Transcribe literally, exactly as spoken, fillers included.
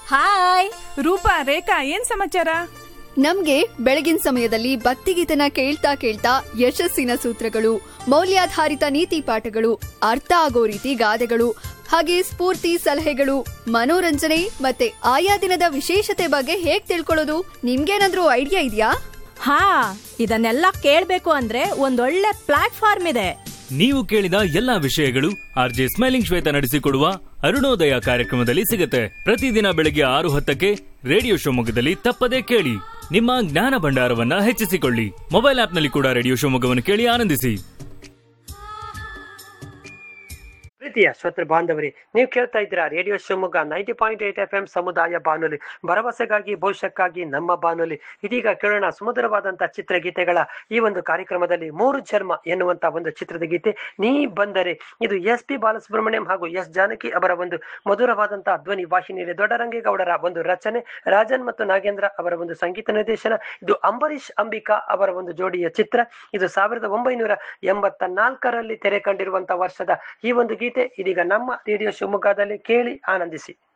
Hi Roopa ರೇಖಾ ಏನ್ ಸಮಾಚಾರ? ನಮ್ಗೆ ಬೆಳಗಿನ ಸಮಯದಲ್ಲಿ ಭಕ್ತಿಗೀತನ ಕೇಳ್ತಾ ಕೇಳ್ತಾ ಯಶಸ್ಸಿನ ಸೂತ್ರಗಳು, ಮೌಲ್ಯಾಧಾರಿತ ನೀತಿ ಪಾಠಗಳು, ಅರ್ಥ ಆಗೋ ರೀತಿ ಗಾದೆಗಳು, ಹಾಗೆ ಸ್ಫೂರ್ತಿ ಸಲಹೆಗಳು, ಮನೋರಂಜನೆ ಮತ್ತೆ ಆಯಾ ದಿನದ ವಿಶೇಷತೆ ಬಗ್ಗೆ ಹೇಗ್ ತಿಳ್ಕೊಳ್ಳೋದು? ನಿಮ್ಗೇನಾದ್ರೂ ಐಡಿಯಾ ಇದೆಯಾ? ಹಾ ಇದನ್ನೆಲ್ಲ ಕೇಳ್ಬೇಕು ಅಂದ್ರೆ ಒಂದೊಳ್ಳೆ ಪ್ಲಾಟ್ಫಾರ್ಮ್ ಇದೆ. ನೀವು ಕೇಳಿದ ಎಲ್ಲಾ ವಿಷಯಗಳು ಆರ್ ಜೆ ಸ್ಮೈಲಿಂಗ್ ಶ್ವೇತ ನಡೆಸಿಕೊಡುವ ಅರುಣೋದಯ ಕಾರ್ಯಕ್ರಮದಲ್ಲಿ ಸಿಗುತ್ತೆ. ಪ್ರತಿದಿನ ಬೆಳಗ್ಗೆ ಆರು ಹತ್ತಕ್ಕೆ ರೇಡಿಯೋ ಶಿವಮೊಗ್ಗದಲ್ಲಿ ತಪ್ಪದೇ ಕೇಳಿ. ನಿಮ್ಮ ಜ್ಞಾನ ಭಂಡಾರವನ್ನ ಹೆಚ್ಚಿಸಿಕೊಳ್ಳಿ. ಮೊಬೈಲ್ ಆಪ್ನಲ್ಲಿ ಕೂಡ ರೇಡಿಯೋ ಶಿವಮೊಗ್ಗವನ್ನು ಕೇಳಿ ಆನಂದಿಸಿ. ಪ್ರೀತಿಯ ಶ್ರೋತೃ ಬಾಂಧವರೇ, ನೀವು ಕೇಳ್ತಾ ಇದ್ದೀರಾ radio Shivamogga ninety point eight F M ಸಮುದಾಯ ಬಾನುಲಿ, ಭರವಸೆಗಾಗಿ ಭವಿಷ್ಯಕ್ಕಾಗಿ ನಮ್ಮ ಬಾನುಲಿ. ಇದೀಗ ಕೇಳೋಣ ಸುಮಧುರವಾದಂತಹ ಚಿತ್ರಗೀತೆಗಳ ಈ ಒಂದು ಕಾರ್ಯಕ್ರಮದಲ್ಲಿ ಮೂರು ಜನ್ಮ ಎನ್ನುವಂತ ಒಂದು ಚಿತ್ರದ ಗೀತೆ ನೀ ಬಂದರೆ. ಇದು ಎಸ್ ಪಿ ಬಾಲಸುಬ್ರಹ್ಮಣ್ಯಂ ಹಾಗೂ ಎಸ್ ಜಾನಕಿ ಅವರ ಒಂದು ಮಧುರವಾದಂತಹ ಧ್ವನಿ ವಾಹಿನಿಯಲ್ಲಿ ದೊಡ್ಡರಂಗೇಗೌಡರ ಒಂದು ರಚನೆ, ರಾಜನ್ ಮತ್ತು ನಾಗೇಂದ್ರ ಅವರ ಒಂದು ಸಂಗೀತ ನಿರ್ದೇಶನ. ಇದು ಅಂಬರೀಶ್ ಅಂಬಿಕಾ ಅವರ ಒಂದು ಜೋಡಿಯ ಚಿತ್ರ. ಇದು ಸಾವಿರದ ಒಂಬೈನೂರ ಎಂಬತ್ತ ನಾಲ್ಕರಲ್ಲಿ ತೆರೆ ಕಂಡಿರುವಂತಹ ವರ್ಷದ ಈ ಒಂದು ಗೀತೆ ಇದೀಗ ನಮ್ಮ ರೇಡಿಯೋ ಶಿವಮೊಗ್ಗದಲ್ಲಿ ಕೇಳಿ ಆನಂದಿಸಿ.